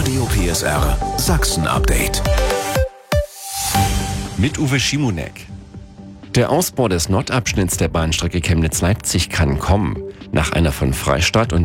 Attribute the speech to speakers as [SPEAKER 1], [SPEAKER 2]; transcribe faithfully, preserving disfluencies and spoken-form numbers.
[SPEAKER 1] Radio P S R Sachsen-Update.
[SPEAKER 2] Mit Uwe Schimonek. Der Ausbau des Nordabschnitts der Bahnstrecke Chemnitz-Leipzig kann kommen. Nach einer von Freistadt und